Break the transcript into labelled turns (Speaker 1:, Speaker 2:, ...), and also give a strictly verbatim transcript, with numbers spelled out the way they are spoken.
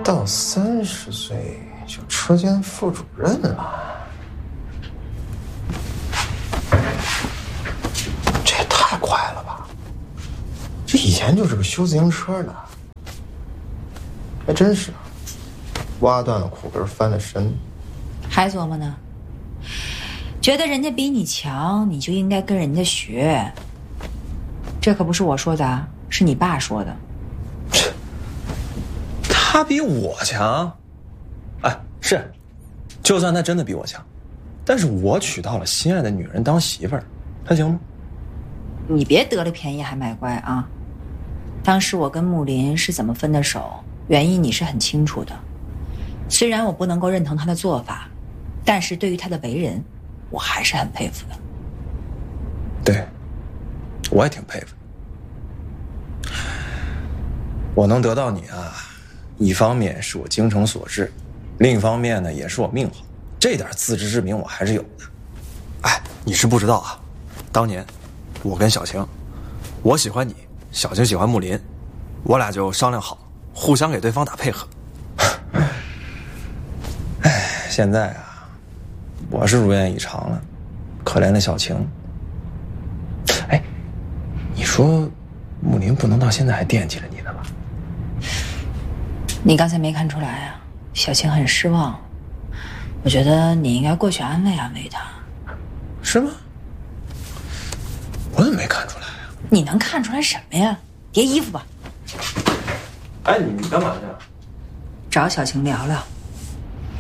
Speaker 1: 到三十岁就车间副主任了，这也太快了吧！这以前就是个修自行车的，还真是挖断了苦根翻了身。
Speaker 2: 还琢磨呢？觉得人家比你强，你就应该跟人家学。这可不是我说的，是你爸说的。
Speaker 3: 他比我强？哎，是，就算他真的比我强，但是我娶到了心爱的女人当媳妇儿，他行吗？
Speaker 2: 你别得了便宜还卖乖啊！当时我跟木林是怎么分的手，原因你是很清楚的。虽然我不能够认同他的做法，但是对于他的为人，我还是很佩服的。
Speaker 3: 对，我也挺佩服。我能得到你啊，一方面是我精诚所至，另一方面呢也是我命好，这点自知之明我还是有的。哎，你是不知道啊，当年我跟小晴，我喜欢你，小晴喜欢木林，我俩就商量好，互相给对方打配合。哎，现在啊，我是如愿以偿了，可怜的小晴。哎，你说木林不能到现在还惦记着你呢吧？
Speaker 2: 你刚才没看出来啊？小晴很失望，我觉得你应该过去安慰安慰她。
Speaker 3: 是吗？我怎么没看出来啊？
Speaker 2: 你能看出来什么呀？叠衣服吧。
Speaker 3: 哎，你你干嘛去？
Speaker 2: 找小晴聊聊。